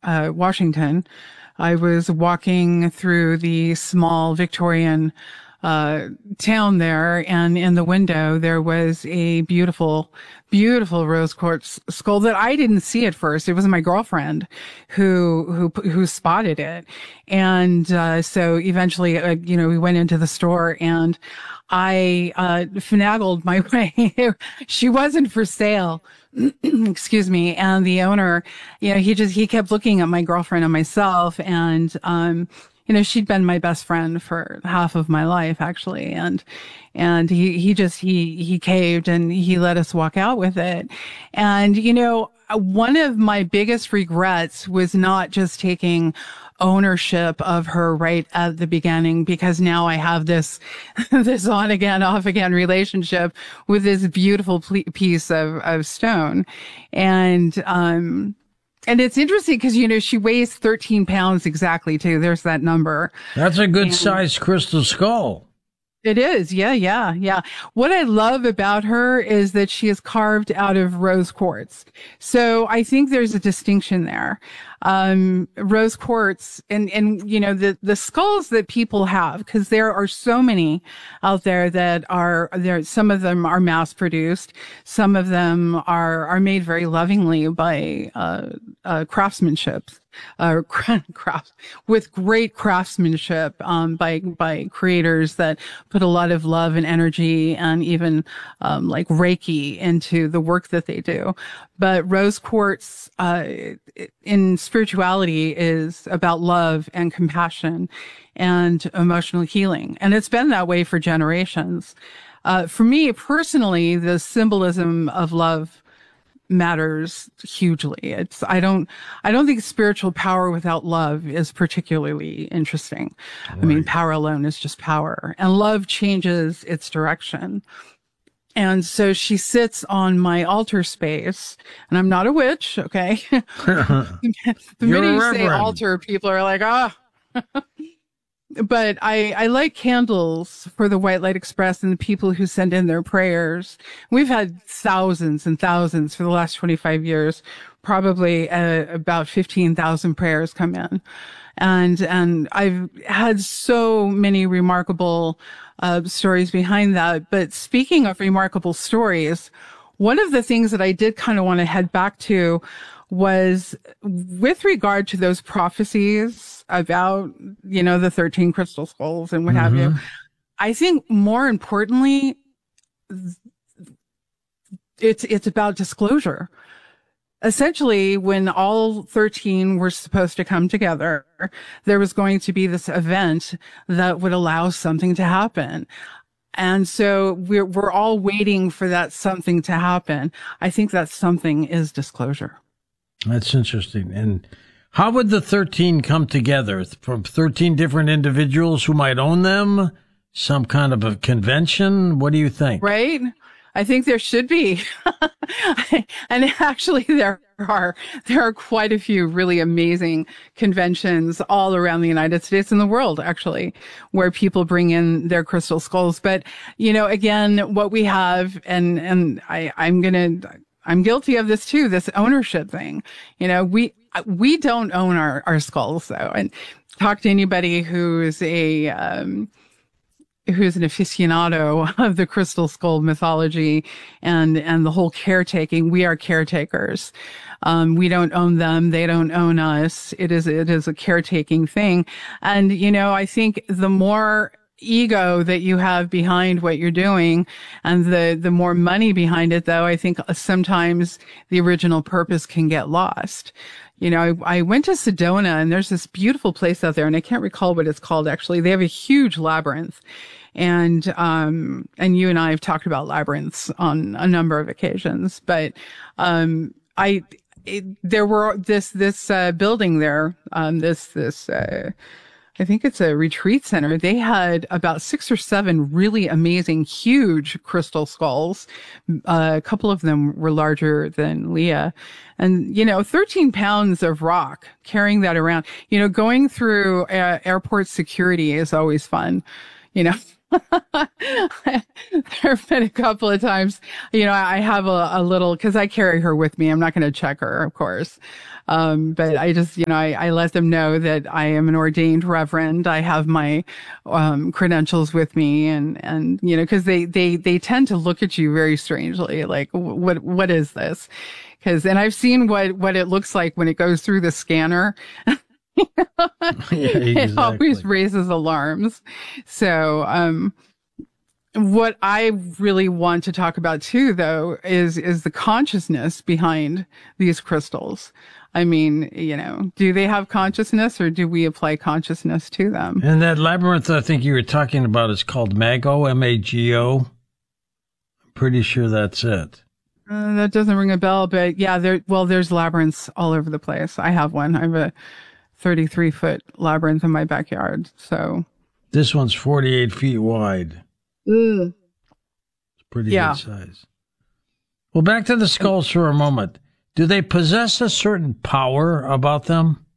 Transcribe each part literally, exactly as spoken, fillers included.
uh, Washington. I was walking through the small Victorian uh, town there, and in the window there was a beautiful, beautiful rose quartz skull that I didn't see at first. It was my girlfriend who who who spotted it, and uh, so eventually, uh, you know, we went into the store and I uh finagled my way. She wasn't for sale. Excuse me. And the owner, you know, he just he kept looking at my girlfriend and myself, and um you know, she'd been my best friend for half of my life, actually. And, and he, he just, he, he caved and he let us walk out with it. And, you know, one of my biggest regrets was not just taking ownership of her right at the beginning, because now I have this, this on again, off again relationship with this beautiful piece of, of stone. And, um, And it's interesting because, you know, she weighs thirteen pounds exactly, too. There's that number. That's a good sized crystal skull. It is. Yeah, yeah, yeah. What I love about her is that she is carved out of rose quartz. So I think there's a distinction there. Um, rose quartz and, and, you know, the, the skulls that people have, because there are so many out there that are there. Some of them are mass produced. Some of them are, are made very lovingly by, uh, uh, craftsmanship. Uh, craft with great craftsmanship, um, by, by creators that put a lot of love and energy and even, um, like Reiki into the work that they do. But rose quartz, uh, in spirituality is about love and compassion and emotional healing. And it's been that way for generations. Uh, for me personally, the symbolism of love matters hugely. It's, I don't, I don't think spiritual power without love is particularly interesting. Right. I mean, power alone is just power, and love changes its direction. And so she sits on my altar space, and I'm not a witch. Okay. The minute you say altar, people are like, ah, oh. But I, I light candles for the White Light Express and the people who send in their prayers. We've had thousands and thousands for the last twenty-five years, probably uh, about fifteen thousand prayers come in. And, and I've had so many remarkable, uh, stories behind that. But speaking of remarkable stories, one of the things that I did kind of want to head back to was with regard to those prophecies about, you know, the thirteen crystal skulls and what mm-hmm. have you. I think more importantly, it's, it's about disclosure. Essentially, when all thirteen were supposed to come together, there was going to be this event that would allow something to happen. And so we're, we're all waiting for that something to happen. I think that something is disclosure. That's interesting. And how would the thirteen come together? From thirteen different individuals who might own them? Some kind of a convention? What do you think? Right? I think there should be. And actually there are, there are quite a few really amazing conventions all around the United States and the world, actually, where people bring in their crystal skulls. But, you know, again, what we have, and, and I, I'm going to, I'm guilty of this too, this ownership thing. You know, we, we don't own our, our skulls though. And talk to anybody who's a, um, who's an aficionado of the crystal skull mythology and, and the whole caretaking. We are caretakers. Um, we don't own them. They don't own us. It is, it is a caretaking thing. And, you know, I think the more ego that you have behind what you're doing and the, the more money behind it, though, I think sometimes the original purpose can get lost. You know, I, I went to Sedona, and there's this beautiful place out there, and I can't recall what it's called, actually. They have a huge labyrinth. And, um, and you and I have talked about labyrinths on a number of occasions, but, um, I, it, there were this, this, uh, building there, um, this, this, uh, I think it's a retreat center. They had about six or seven really amazing, huge crystal skulls. Uh, a couple of them were larger than Leah. And, you know, thirteen pounds of rock, carrying that around, you know, going through uh, airport security is always fun, you know. There have been a couple of times, you know, I have a, a little, cause I carry her with me. I'm not going to check her, of course. Um, but I just, you know, I, I let them know that I am an ordained reverend. I have my, um, credentials with me and, and, you know, cause they, they, they tend to look at you very strangely. Like, what, what is this? Cause, and I've seen what, what it looks like when it goes through the scanner. Yeah, exactly. It always raises alarms. So, um, what I really want to talk about too, though, is, is the consciousness behind these crystals. I mean, you know, do they have consciousness or do we apply consciousness to them? And that labyrinth I think you were talking about is called Mago, M A G O. I'm pretty sure that's it. Uh, that doesn't ring a bell, but yeah, there, well, there's labyrinths all over the place. I have one. I have a thirty-three foot labyrinth in my backyard. So this one's forty-eight feet wide. Ugh. It's pretty Yeah. good size. Well, back to the skulls for a moment. Do they possess a certain power about them?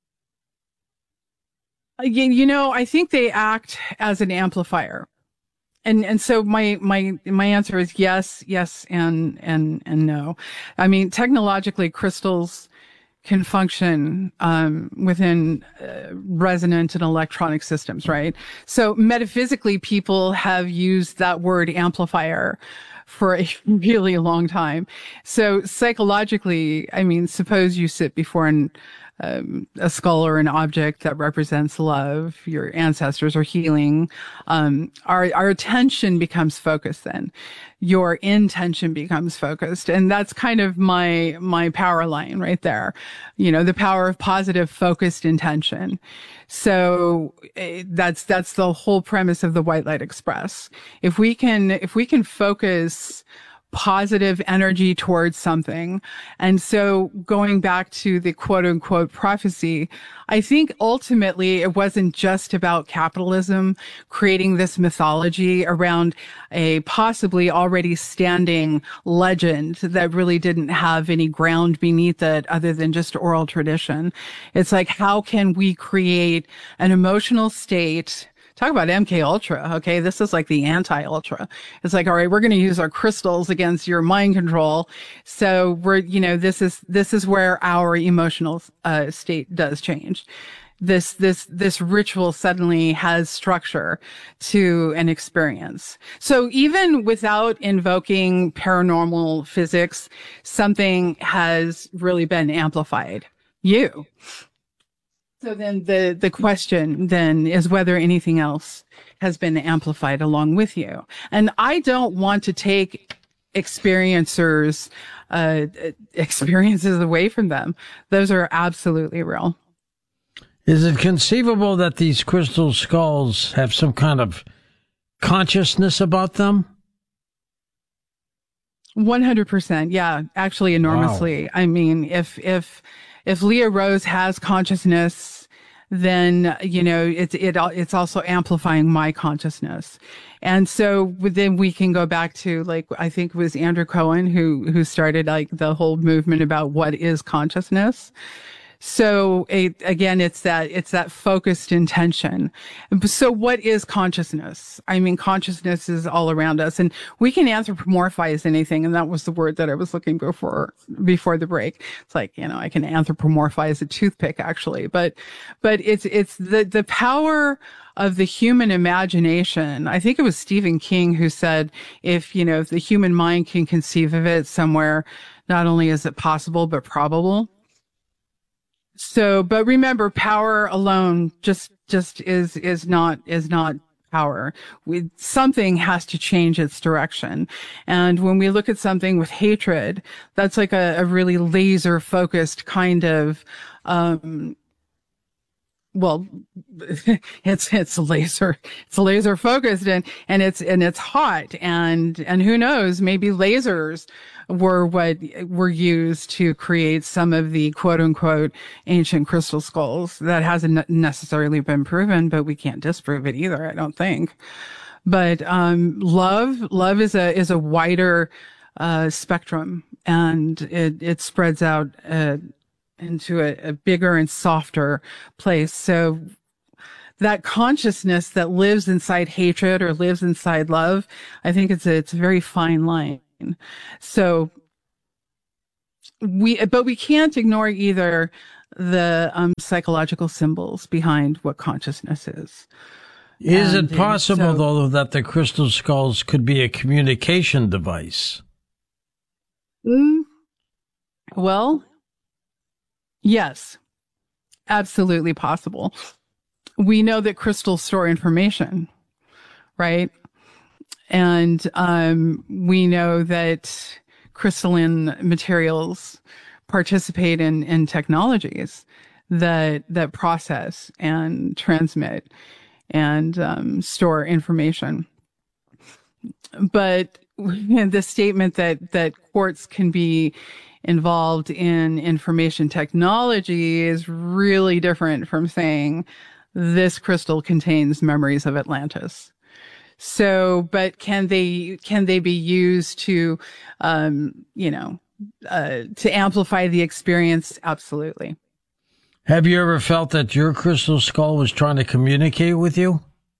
You, you know, I think they act as an amplifier. And, and so my, my, my answer is yes, yes, and, and, and no. I mean, technologically, crystals can function, um, within uh, resonant and electronic systems, right? So metaphysically, people have used that word amplifier for a really long time. So psychologically, I mean, suppose you sit before an, um, a skull or an object that represents love, your ancestors are healing. Um, our, our attention becomes focused then. Your intention becomes focused. And that's kind of my, my power line right there. You know, the power of positive focused intention. So eh, that's, that's the whole premise of the White Light Express. If we can, if we can focus positive energy towards something. And so going back to the quote unquote prophecy, I think ultimately it wasn't just about capitalism creating this mythology around a possibly already standing legend that really didn't have any ground beneath it other than just oral tradition. It's like, how can we create an emotional state? Talk about M K Ultra. Okay. This is like the anti-ultra. It's like, all right, we're going to use our crystals against your mind control. So we're, you know, this is, this is where our emotional, uh, state does change. This, this, this ritual suddenly has structure to an experience. So even without invoking paranormal physics, something has really been amplified. You. So then the, the question then is whether anything else has been amplified along with you. And I don't want to take experiencers, uh, experiences away from them. Those are absolutely real. Is it conceivable that these crystal skulls have some kind of consciousness about them? one hundred percent. Yeah, actually enormously. Wow. I mean, if, if, if Leah Rose has consciousness, then, you know, it's, it, it's also amplifying my consciousness. And so then we can go back to, like, I think it was Andrew Cohen who, who started like the whole movement about what is consciousness. So it, again, it's that, it's that focused intention. So what is consciousness? I mean, consciousness is all around us and we can anthropomorphize anything. And that was the word that I was looking for before the break. It's like, you know, I can anthropomorphize a toothpick actually, but, but it's, it's the, the power of the human imagination. I think it was Stephen King who said, if, you know, if the human mind can conceive of it somewhere, not only is it possible, but probable. So, but remember, power alone just, just is, is not, is not power. We, something has to change its direction. And when we look at something with hatred, that's like a, a really laser focused kind of, um, well, it's, it's laser, it's laser focused and, and it's, and it's hot and, and who knows, maybe lasers were what were used to create some of the quote unquote ancient crystal skulls. That hasn't necessarily been proven, but we can't disprove it either, I don't think. But, um, love, love is a, is a wider, uh, spectrum and it, it spreads out, uh, into a, a bigger and softer place. So that consciousness that lives inside hatred or lives inside love, I think it's a, it's a very fine line. So we, but we can't ignore either the um, psychological symbols behind what consciousness is. Is And, it possible, so, though, that the crystal skulls could be a communication device? Mm, well, yes, absolutely possible. We know that crystals store information, right? And um, we know that crystalline materials participate in, in technologies that that process and transmit and um, store information. But the statement that that quartz can be involved in information technology is really different from saying this crystal contains memories of Atlantis. So, but can they can they be used to, um, you know, uh, to amplify the experience? Absolutely. Have you ever felt that your crystal skull was trying to communicate with you?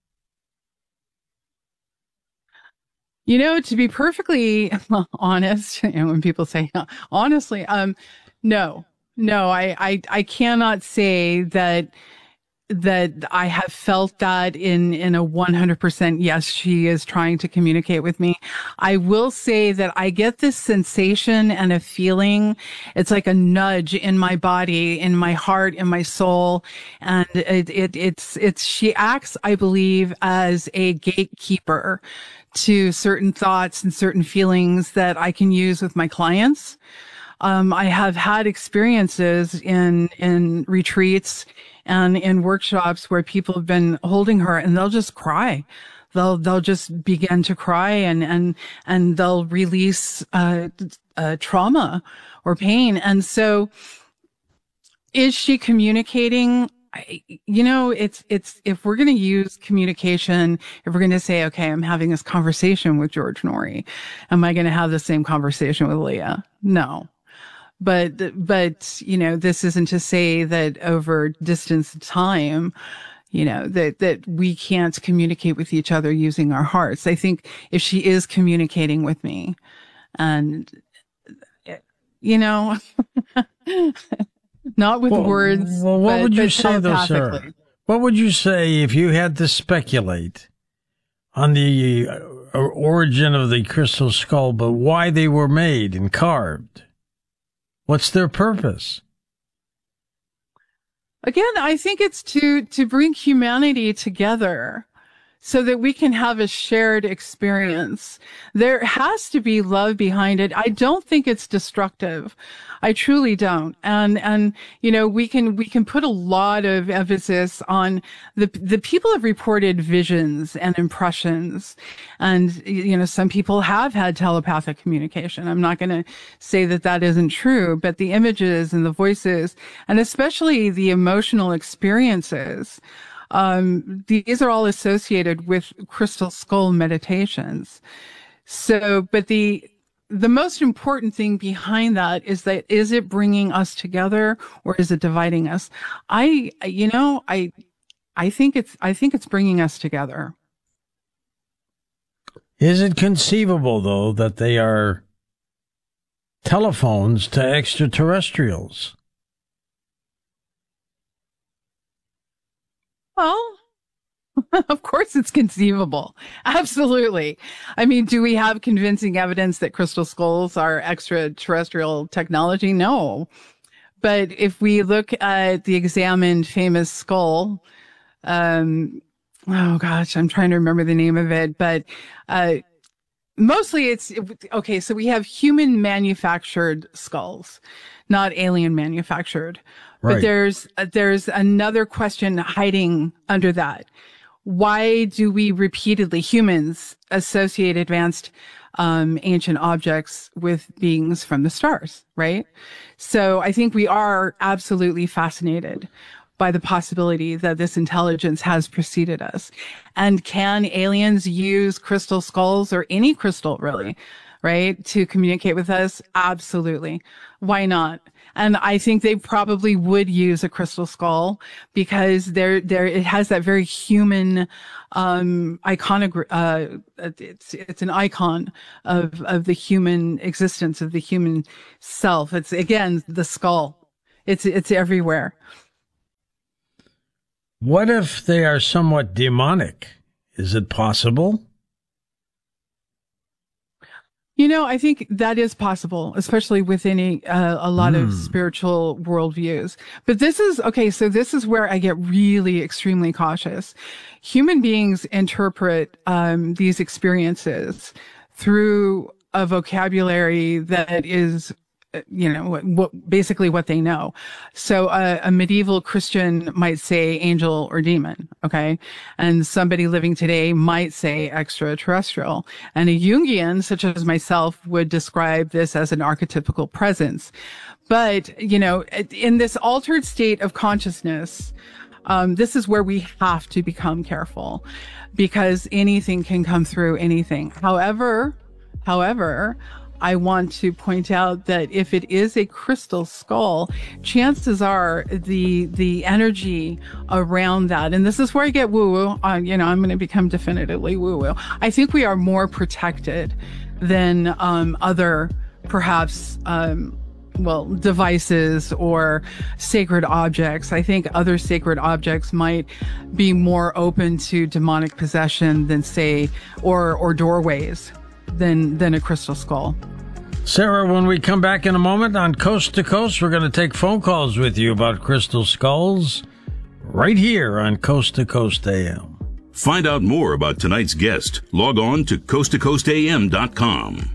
You know, to be perfectly honest, you know, when people say honestly, um, no, no, I, I, I cannot say that, that I have felt that in, in a one hundred percent, yes, she is trying to communicate with me. I will say that I get this sensation and a feeling. It's like a nudge in my body, in my heart, in my soul. And it, it, it's, it's, she acts, I believe, as a gatekeeper to certain thoughts and certain feelings that I can use with my clients. Um, I have had experiences in, in retreats and in workshops where people have been holding her and they'll just cry. They'll, they'll just begin to cry and, and, and they'll release, uh, uh, trauma or pain. And so is she communicating? I, you know, it's, it's, if we're going to use communication, if we're going to say, okay, I'm having this conversation with George Noory, am I going to have the same conversation with Leah? No. But, but, you know, this isn't to say that over distance of time, you know, that, that we can't communicate with each other using our hearts. I think if she is communicating with me and, you know, not with well, words. Well, what but, would you but say, though, Sarah? What would you say if you had to speculate on the uh, origin of the crystal skull, but why they were made and carved? What's their purpose? Again, I think it's to, to bring humanity together so that we can have a shared experience. There has to be love behind it. I don't think it's destructive. I truly don't. And, and, you know, we can, we can put a lot of emphasis on the, the people have reported visions and impressions. And, you know, some people have had telepathic communication. I'm not going to say that that isn't true, but the images and the voices, and especially the emotional experiences, um, these are all associated with crystal skull meditations. So, but the, the most important thing behind that is that, is it bringing us together or is it dividing us? I, you know, I, I think it's, I think it's bringing us together. Is it conceivable, though, that they are telephones to extraterrestrials? Well, of course it's conceivable. Absolutely. I mean, do we have convincing evidence that crystal skulls are extraterrestrial technology? No. But if we look at the examined famous skull, um, oh gosh, I'm trying to remember the name of it, but, uh, mostly it's, okay, so we have human manufactured skulls, not alien manufactured. Right. But there's, uh, there's another question hiding under that. Why do we repeatedly, humans, associate advanced, um, ancient objects with beings from the stars, right? So I think we are absolutely fascinated by the possibility that this intelligence has preceded us. And can aliens use crystal skulls or any crystal really, right? To communicate with us. Absolutely. Why not? And I think they probably would use a crystal skull because there, there, it has that very human, um, iconogra- uh, it's, it's an icon of, of the human existence, of the human self. It's again, the skull. It's, it's everywhere. What if they are somewhat demonic? Is it possible? You know, I think that is possible, especially within a, uh, a lot mm. of spiritual worldviews. But this is, okay, so this is where I get really extremely cautious. Human beings interpret um, these experiences through a vocabulary that is, you know, what, what basically what they know. So uh, a medieval Christian might say angel or demon, okay? And somebody living today might say extraterrestrial. And a Jungian, such as myself, would describe this as an archetypical presence. But, you know, in this altered state of consciousness, um, this is where we have to become careful because anything can come through anything. However, however, I want to point out that if it is a crystal skull, chances are the the energy around that, and this is where I get woo-woo, uh, you know, I'm going to become definitively woo-woo. I think we are more protected than um, other, perhaps, um, well, devices or sacred objects. I think other sacred objects might be more open to demonic possession than, say, or or doorways. Than, than a crystal skull. Sarah, when we come back in a moment on Coast to Coast, we're going to take phone calls with you about crystal skulls right here on Coast to Coast A M. Find out more about tonight's guest. Log on to coast to coast a m dot com.